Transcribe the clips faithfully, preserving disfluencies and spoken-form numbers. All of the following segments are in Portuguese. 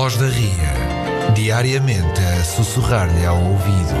Voz da Ria, diariamente a sussurrar-lhe ao ouvido.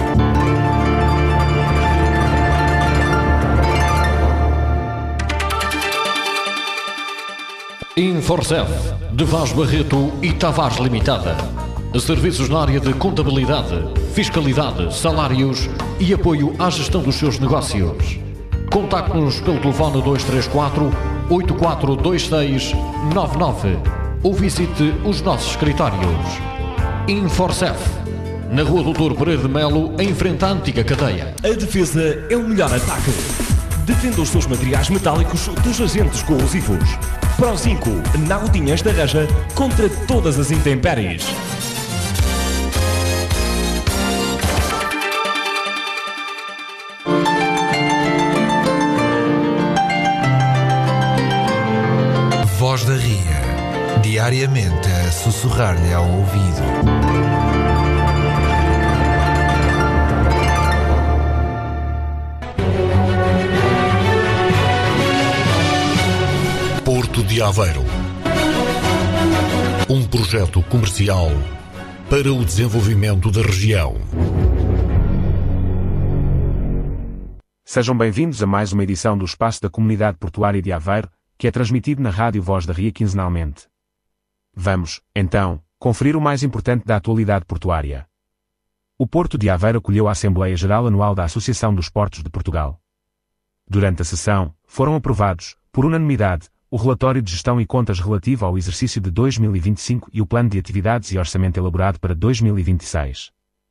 Inforcef, de Vaz Barreto e Tavares Limitada. Serviços na área de contabilidade, fiscalidade, salários e apoio à gestão dos seus negócios. Contacte-nos pelo telefone dois três quatro, oito quatro dois seis, nove nove ou visite os nossos escritórios. Inforcef, na Rua Doutor Pereira de Melo, em frente à antiga cadeia. A defesa é o melhor ataque. Defenda os seus materiais metálicos dos agentes corrosivos. Pro cinco, Nautinhas da Reja contra todas as intempéries. Voz da Ria, diariamente a sussurrar-lhe ao ouvido. Porto de Aveiro. Um projeto comercial para o desenvolvimento da região. Sejam bem-vindos a mais uma edição do Espaço da Comunidade Portuária de Aveiro, que é transmitido na Rádio Voz da Ria quinzenalmente. Vamos, então, conferir o mais importante da atualidade portuária. O Porto de Aveiro acolheu a Assembleia Geral Anual da Associação dos Portos de Portugal. Durante a sessão, foram aprovados, por unanimidade, o relatório de gestão e contas relativo ao exercício de dois mil e vinte e cinco e o plano de atividades e orçamento elaborado para dois mil e vinte e seis.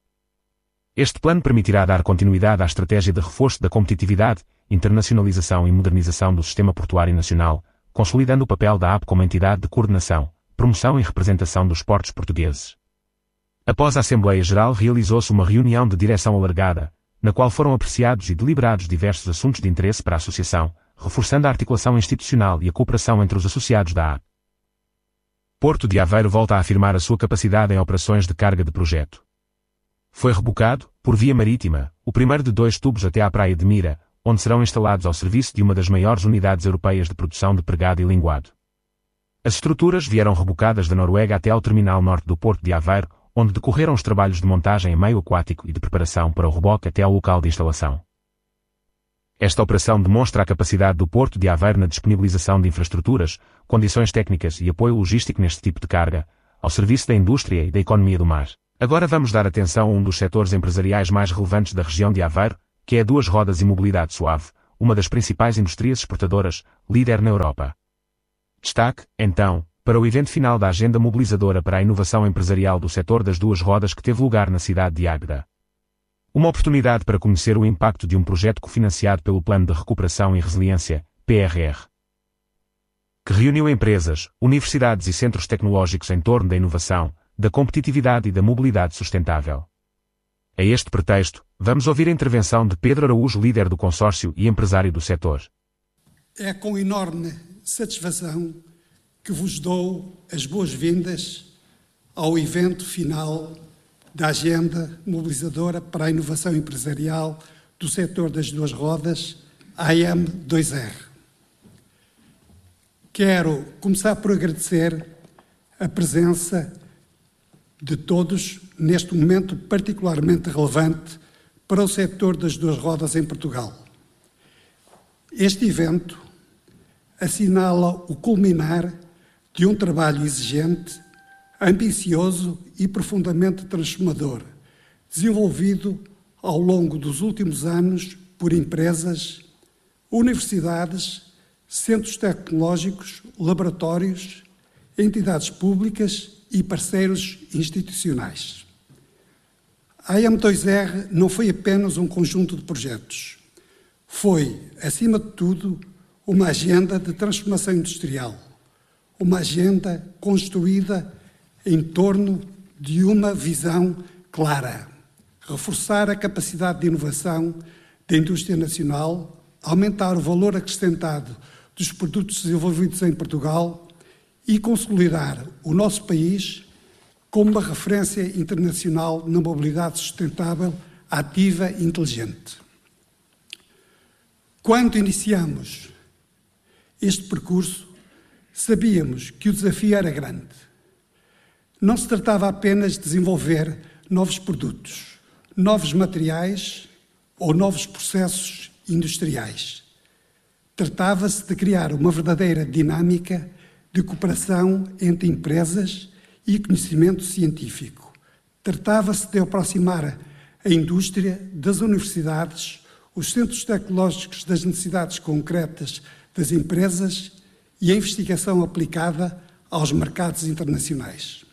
Este plano permitirá dar continuidade à estratégia de reforço da competitividade, internacionalização e modernização do sistema portuário nacional, consolidando o papel da A P como entidade de coordenação, promoção e representação dos portos portugueses. Após a Assembleia Geral realizou-se uma reunião de direção alargada, na qual foram apreciados e deliberados diversos assuntos de interesse para a Associação, reforçando a articulação institucional e a cooperação entre os associados da A P. Porto de Aveiro volta a afirmar a sua capacidade em operações de carga de projeto. Foi rebocado, por via marítima, o primeiro de dois tubos até à Praia de Mira, onde serão instalados ao serviço de uma das maiores unidades europeias de produção de pregado e linguado. As estruturas vieram rebocadas da Noruega até ao terminal norte do Porto de Aveiro, onde decorreram os trabalhos de montagem em meio aquático e de preparação para o reboque até ao local de instalação. Esta operação demonstra a capacidade do Porto de Aveiro na disponibilização de infraestruturas, condições técnicas e apoio logístico neste tipo de carga, ao serviço da indústria e da economia do mar. Agora vamos dar atenção a um dos setores empresariais mais relevantes da região de Aveiro, que é a duas rodas e mobilidade suave, uma das principais indústrias exportadoras, líder na Europa. Destaque, então, para o evento final da Agenda Mobilizadora para a Inovação Empresarial do setor das duas rodas que teve lugar na cidade de Águeda. Uma oportunidade para conhecer o impacto de um projeto cofinanciado pelo Plano de Recuperação e Resiliência, P R R, que reuniu empresas, universidades e centros tecnológicos em torno da inovação, da competitividade e da mobilidade sustentável. A este pretexto, vamos ouvir a intervenção de Pedro Araújo, líder do consórcio e empresário do setor. É com enorme satisfação que vos dou as boas-vindas ao evento final da Agenda Mobilizadora para a Inovação Empresarial do setor das duas rodas, A M dois R. Quero começar por agradecer a presença de todos neste momento particularmente relevante para o setor das duas rodas em Portugal. Este evento assinala o culminar de um trabalho exigente, ambicioso e profundamente transformador, desenvolvido ao longo dos últimos anos por empresas, universidades, centros tecnológicos, laboratórios, entidades públicas e parceiros institucionais. A M dois R não foi apenas um conjunto de projetos. Foi, acima de tudo, uma agenda de transformação industrial, uma agenda construída em torno de uma visão clara: reforçar a capacidade de inovação da indústria nacional, aumentar o valor acrescentado dos produtos desenvolvidos em Portugal e consolidar o nosso país como uma referência internacional na mobilidade sustentável, ativa e inteligente. Quando iniciamos este percurso, sabíamos que o desafio era grande. Não se tratava apenas de desenvolver novos produtos, novos materiais ou novos processos industriais. Tratava-se de criar uma verdadeira dinâmica de cooperação entre empresas e conhecimento científico. Tratava-se de aproximar a indústria das universidades, os centros tecnológicos das necessidades concretas das empresas e a investigação aplicada aos mercados internacionais.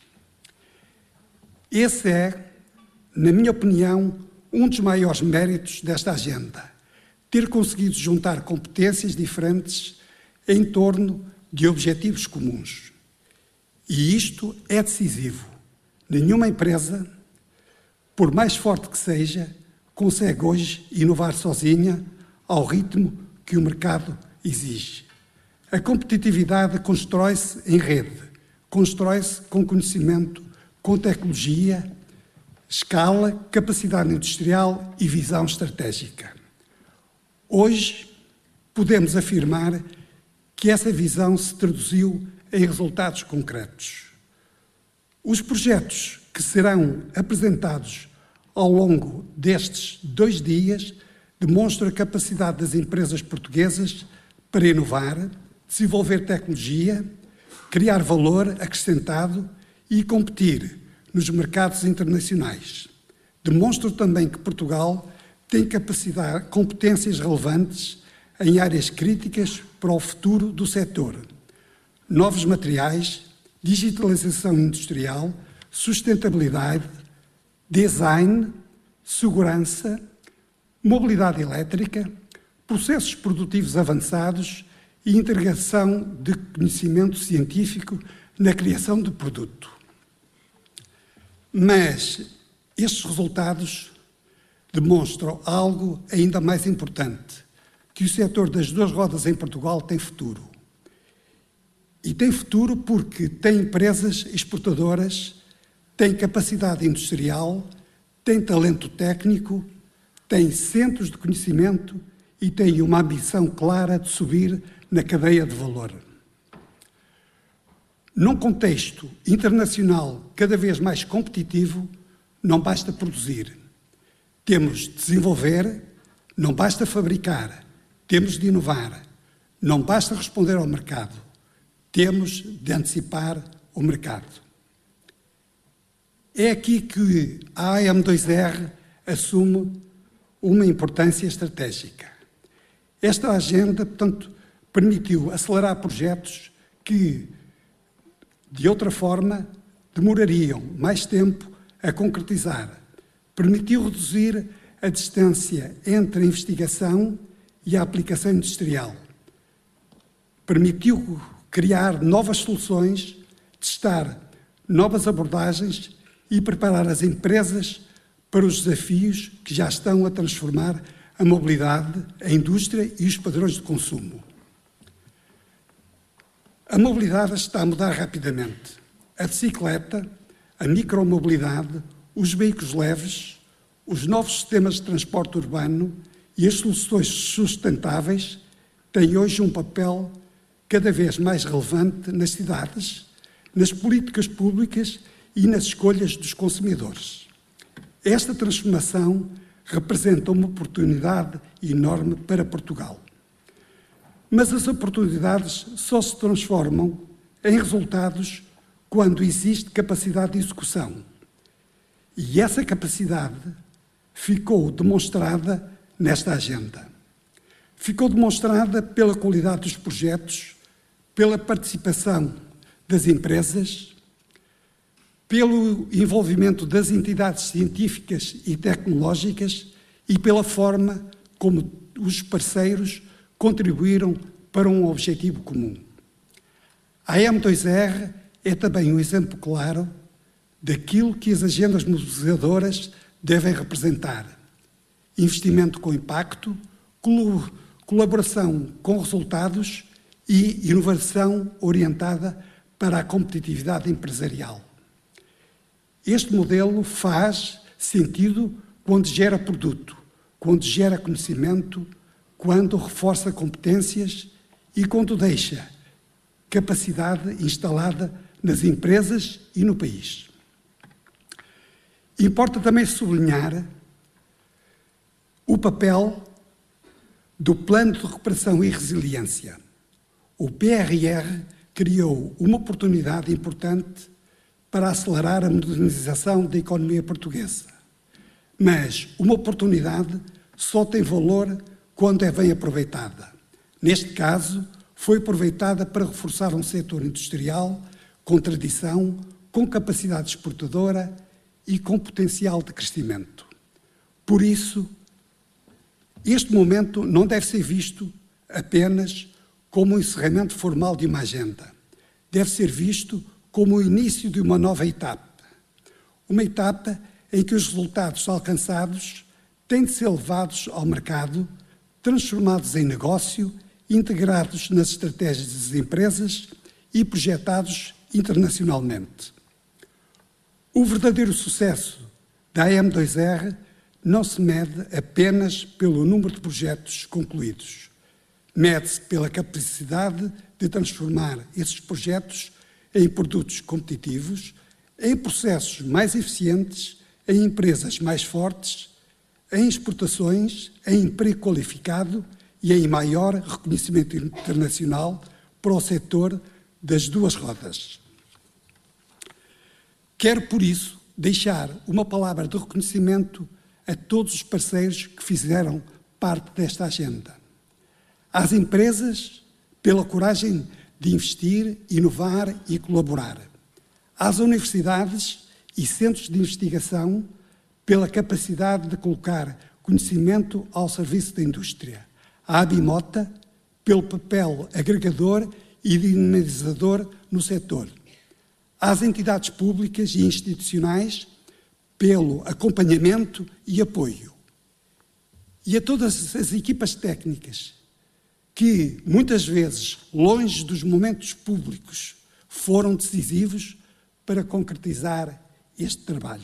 Esse é, na minha opinião, um dos maiores méritos desta agenda, ter conseguido juntar competências diferentes em torno de objetivos comuns. E isto é decisivo. Nenhuma empresa, por mais forte que seja, consegue hoje inovar sozinha ao ritmo que o mercado exige. A competitividade constrói-se em rede, constrói-se com conhecimento, com tecnologia, escala, capacidade industrial e visão estratégica. Hoje, podemos afirmar que essa visão se traduziu em resultados concretos. Os projetos que serão apresentados ao longo destes dois dias demonstram a capacidade das empresas portuguesas para inovar, desenvolver tecnologia, criar valor acrescentado e competir nos mercados internacionais. Demonstram também que Portugal tem capacidade, competências relevantes em áreas críticas para o futuro do setor. Novos materiais, digitalização industrial, sustentabilidade, design, segurança, mobilidade elétrica, processos produtivos avançados e integração de conhecimento científico na criação de produto. Mas estes resultados demonstram algo ainda mais importante, que o setor das duas rodas em Portugal tem futuro. E tem futuro porque tem empresas exportadoras, tem capacidade industrial, tem talento técnico, tem centros de conhecimento e tem uma ambição clara de subir na cadeia de valor. Num contexto internacional cada vez mais competitivo, não basta produzir. Temos de desenvolver, não basta fabricar. Temos de inovar. Não basta responder ao mercado. Temos de antecipar o mercado. É aqui que a A M dois R assume uma importância estratégica. Esta agenda, portanto, permitiu acelerar projetos que, de outra forma, demorariam mais tempo a concretizar. Permitiu reduzir a distância entre a investigação e a aplicação industrial. Permitiu criar novas soluções, testar novas abordagens e preparar as empresas para os desafios que já estão a transformar a mobilidade, a indústria e os padrões de consumo. A mobilidade está a mudar rapidamente. A bicicleta, a micromobilidade, os veículos leves, os novos sistemas de transporte urbano e as soluções sustentáveis têm hoje um papel cada vez mais relevante nas cidades, nas políticas públicas e nas escolhas dos consumidores. Esta transformação representa uma oportunidade enorme para Portugal. Mas as oportunidades só se transformam em resultados quando existe capacidade de execução. E essa capacidade ficou demonstrada nesta agenda. Ficou demonstrada pela qualidade dos projetos, pela participação das empresas, pelo envolvimento das entidades científicas e tecnológicas e pela forma como os parceiros contribuíram para um objetivo comum. A A M dois R é também um exemplo claro daquilo que as agendas mobilizadoras devem representar. Investimento com impacto, colaboração com resultados e inovação orientada para a competitividade empresarial. Este modelo faz sentido quando gera produto, quando gera conhecimento, quando reforça competências e quando deixa capacidade instalada nas empresas e no país. Importa também sublinhar o papel do Plano de Recuperação e Resiliência. O P R R criou uma oportunidade importante para acelerar a modernização da economia portuguesa. Mas uma oportunidade só tem valor quando é bem aproveitada. Neste caso, foi aproveitada para reforçar um setor industrial com tradição, com capacidade exportadora e com potencial de crescimento. Por isso, este momento não deve ser visto apenas como o encerramento formal de uma agenda. Deve ser visto como o início de uma nova etapa. Uma etapa em que os resultados alcançados têm de ser levados ao mercado, transformados em negócio, integrados nas estratégias das empresas e projetados internacionalmente. O verdadeiro sucesso da A M dois R não se mede apenas pelo número de projetos concluídos. Mede-se pela capacidade de transformar esses projetos em produtos competitivos, em processos mais eficientes, em empresas mais fortes, em exportações, em emprego qualificado e em maior reconhecimento internacional para o setor das duas rodas. Quero, por isso, deixar uma palavra de reconhecimento a todos os parceiros que fizeram parte desta agenda. Às empresas, pela coragem de investir, inovar e colaborar. Às universidades e centros de investigação, pela capacidade de colocar conhecimento ao serviço da indústria. À Abimota, pelo papel agregador e dinamizador no setor. Às entidades públicas e institucionais, pelo acompanhamento e apoio. E a todas as equipas técnicas, que muitas vezes, longe dos momentos públicos, foram decisivos para concretizar este trabalho.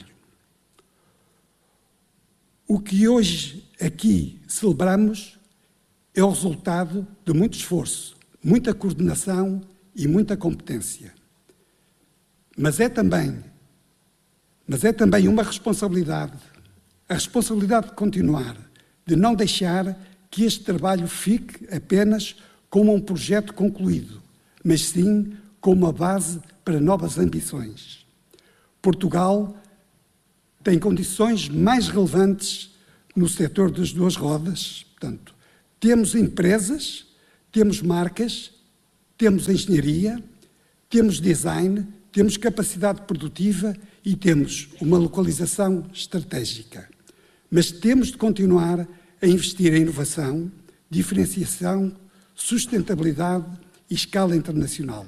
O que hoje aqui celebramos é o resultado de muito esforço, muita coordenação e muita competência. Mas é também, mas é também uma responsabilidade, a responsabilidade de continuar, de não deixar que este trabalho fique apenas como um projeto concluído, mas sim como uma base para novas ambições. Portugal tem condições mais relevantes no setor das duas rodas. Portanto, temos empresas, temos marcas, temos engenharia, temos design, temos capacidade produtiva e temos uma localização estratégica. Mas temos de continuar a investir em inovação, diferenciação, sustentabilidade e escala internacional.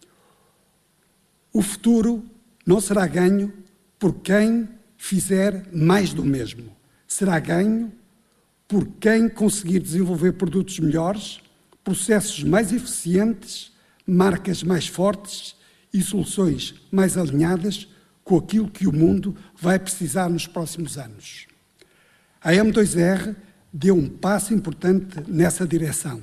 O futuro não será ganho por quem fizer mais do mesmo. Será ganho por quem conseguir desenvolver produtos melhores, processos mais eficientes, marcas mais fortes e soluções mais alinhadas com aquilo que o mundo vai precisar nos próximos anos. A A M dois R deu um passo importante nessa direção.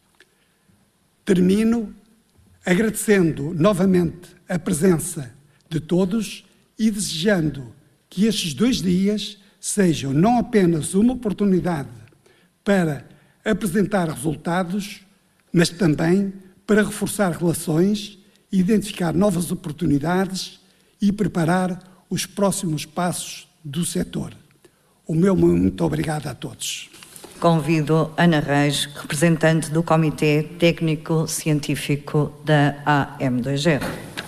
Termino agradecendo novamente a presença de todos e desejando que estes dois dias sejam não apenas uma oportunidade para apresentar resultados, mas também para reforçar relações, identificar novas oportunidades e preparar os próximos passos do setor. O meu muito obrigado a todos. Convido Ana Reis, representante do Comitê Técnico Científico da A M dois R.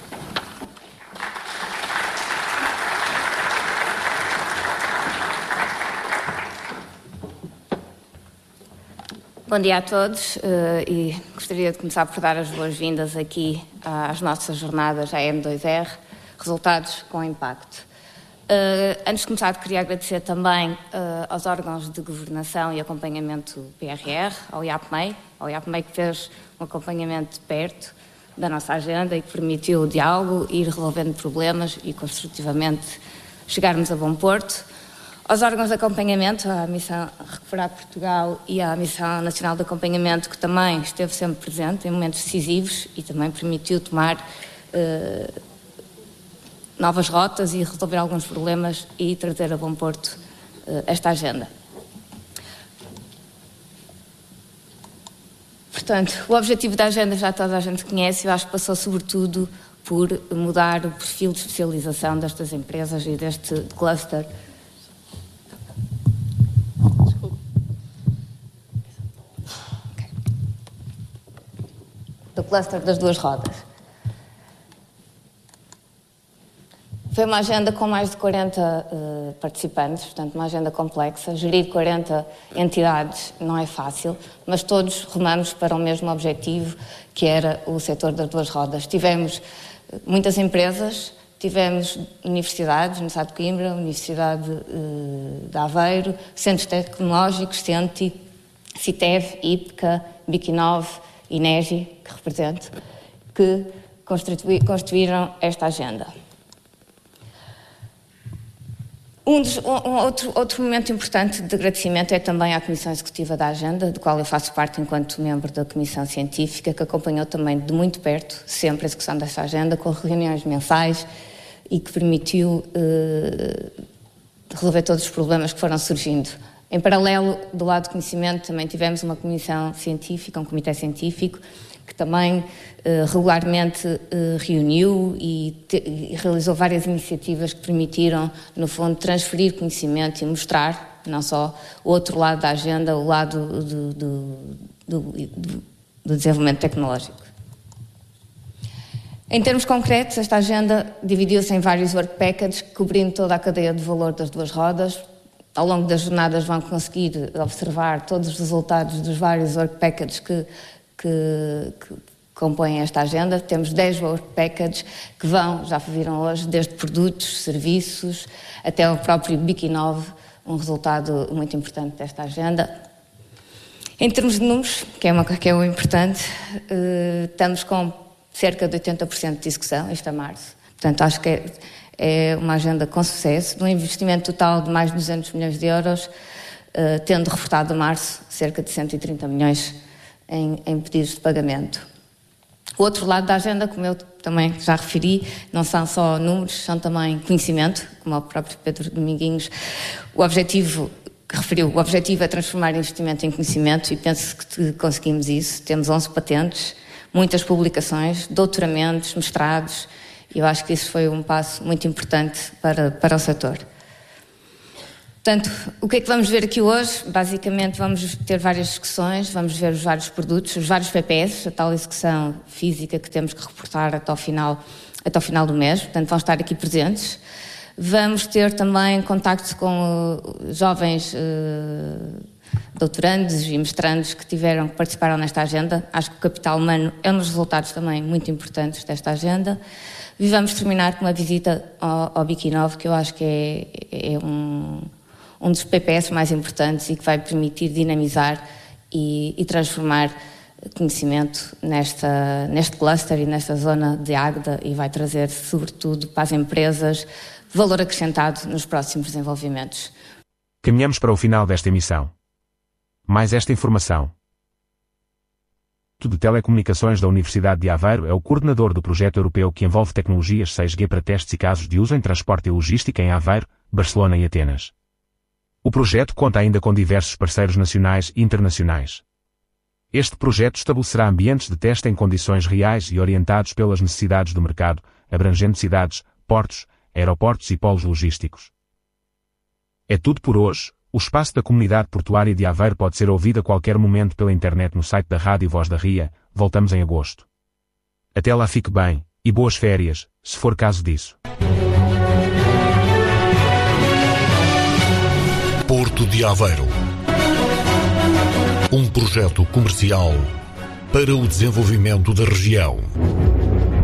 Bom dia a todos e gostaria de começar por dar as boas-vindas aqui às nossas jornadas A M dois R, resultados com impacto. Uh, antes de começar, queria agradecer também uh, aos órgãos de governação e acompanhamento do P R R, ao I A P M E I, ao I A P M E I que fez um acompanhamento de perto da nossa agenda e que permitiu o diálogo, ir resolvendo problemas e construtivamente chegarmos a bom porto. Aos órgãos de acompanhamento, à Missão Recuperar Portugal e à Missão Nacional de Acompanhamento, que também esteve sempre presente em momentos decisivos e também permitiu tomar uh, novas rotas e resolver alguns problemas e trazer a bom porto uh, esta agenda. Portanto, o objetivo da agenda já toda a gente conhece, eu acho que passou sobretudo por mudar o perfil de especialização destas empresas e deste cluster. Desculpa. Okay. Do cluster das duas rodas. Foi uma agenda com mais de quarenta uh, participantes, portanto uma agenda complexa. Gerir quarenta entidades não é fácil, mas todos rumamos para o mesmo objetivo, que era o setor das duas rodas. Tivemos muitas empresas, tivemos universidades, Universidade de Coimbra, Universidade uh, de Aveiro, Centros Tecnológicos, Centi, Citev, IPCA, Biquinove, INEGI, que represento, que constituíram esta agenda. Um, dos, um outro, outro momento importante de agradecimento é também à Comissão Executiva da Agenda, do qual eu faço parte enquanto membro da Comissão Científica, que acompanhou também de muito perto sempre a execução desta agenda, com reuniões mensais e que permitiu eh, resolver todos os problemas que foram surgindo. Em paralelo, do lado do conhecimento, também tivemos uma comissão científica, um comitê científico, que também eh, regularmente eh, reuniu e, te, e realizou várias iniciativas que permitiram, no fundo, transferir conhecimento e mostrar, não só o outro lado da agenda, o lado do, do, do, do, do desenvolvimento tecnológico. Em termos concretos, esta agenda dividiu-se em vários work packages, cobrindo toda a cadeia de valor das duas rodas. Ao longo das jornadas vão conseguir observar todos os resultados dos vários work packages que Que, que compõem esta agenda. Temos dez work packages que vão, já viram hoje, desde produtos, serviços, até o próprio Biquinove, um resultado muito importante desta agenda. Em termos de números, que é, uma, que é o importante, eh, estamos com cerca de oitenta por cento de execução, isto a março. Portanto, acho que é, é uma agenda com sucesso, de um investimento total de mais de duzentos milhões de euros, eh, tendo reportado a março cerca de cento e trinta milhões Em, em pedidos de pagamento. O outro lado da agenda, como eu também já referi, não são só números, são também conhecimento, como o próprio Pedro Dominguinhos. O objetivo que referiu, o objetivo é transformar investimento em conhecimento e penso que conseguimos isso. Temos onze patentes, muitas publicações, doutoramentos, mestrados, e eu acho que isso foi um passo muito importante para, para o setor. Portanto, o que é que vamos ver aqui hoje? Basicamente vamos ter várias discussões, vamos ver os vários produtos, os vários P P S, a tal execução física que temos que reportar até ao final, até ao final do mês, portanto vão estar aqui presentes. Vamos ter também contacto com uh, jovens uh, doutorandos e mestrandos que tiveram, que participaram nesta agenda. Acho que o capital humano é um dos resultados também muito importantes desta agenda. E vamos terminar com uma visita ao, ao Biquinove, que eu acho que é, é um... um dos P P S mais importantes e que vai permitir dinamizar e, e transformar conhecimento nesta, neste cluster e nesta zona de Águeda e vai trazer, sobretudo, para as empresas, valor acrescentado nos próximos desenvolvimentos. Caminhamos para o final desta emissão. Mais esta informação. De Telecomunicações da Universidade de Aveiro é o coordenador do projeto europeu que envolve tecnologias seis G para testes e casos de uso em transporte e logística em Aveiro, Barcelona e Atenas. O projeto conta ainda com diversos parceiros nacionais e internacionais. Este projeto estabelecerá ambientes de teste em condições reais e orientados pelas necessidades do mercado, abrangendo cidades, portos, aeroportos e polos logísticos. É tudo por hoje. O espaço da comunidade portuária de Aveiro pode ser ouvido a qualquer momento pela internet no site da Rádio Voz da Ria. Voltamos em agosto. Até lá, fique bem, e boas férias, se for caso disso. Porto de Aveiro. Um projeto comercial para o desenvolvimento da região.